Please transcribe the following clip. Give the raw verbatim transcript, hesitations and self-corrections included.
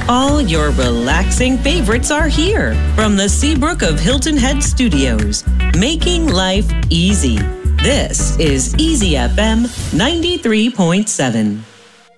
All your relaxing favorites are here from the Seabrook of Hilton Head Studios, making life easy. This is Easy F M ninety-three point seven.